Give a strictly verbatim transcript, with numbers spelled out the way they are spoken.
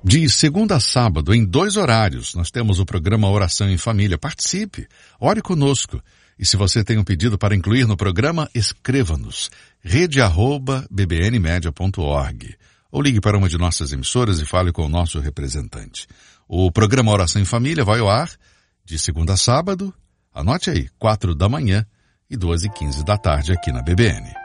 De segunda a sábado, em dois horários, nós temos o programa Oração em Família. Participe, ore conosco. E se você tem um pedido para incluir no programa, escreva-nos, rede arroba b b n media ponto org. Ou ligue para uma de nossas emissoras e fale com o nosso representante. O programa Oração em Família vai ao ar de segunda a sábado, anote aí, quatro da manhã e duas e quinze da tarde aqui na B B N.